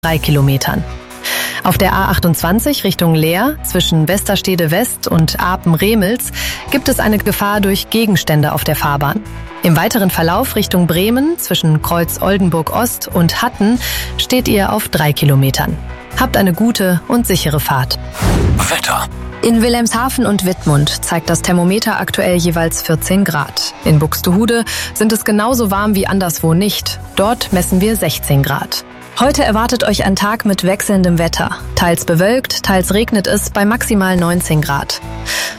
3 Kilometern. Auf der A28 Richtung Leer zwischen Westerstede West und Apen-Remels gibt es eine Gefahr durch Gegenstände auf der Fahrbahn. Im weiteren Verlauf Richtung Bremen zwischen Kreuz Oldenburg Ost und Hatten steht ihr auf 3 Kilometern. Habt eine gute und sichere Fahrt. Wetter. In Wilhelmshaven und Wittmund zeigt das Thermometer aktuell jeweils 14 Grad. In Buxtehude sind es genauso warm wie anderswo nicht. Dort messen wir 16 Grad. Heute erwartet euch ein Tag mit wechselndem Wetter. Teils bewölkt, teils regnet es bei maximal 19 Grad.